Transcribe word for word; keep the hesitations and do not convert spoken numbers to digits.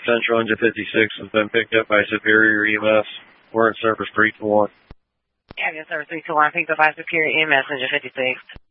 Central Engine fifty-six has been picked up by Superior E M S. We're in service three two one. Yeah, yes, service three two one, picked up by Superior E M S, Engine fifty-six.